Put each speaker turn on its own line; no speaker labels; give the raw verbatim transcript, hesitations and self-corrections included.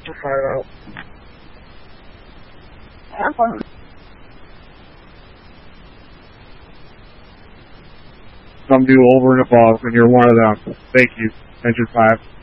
Enter five out. Have fun.
Some do over and above, and you're one of them. Thank you. Enter five.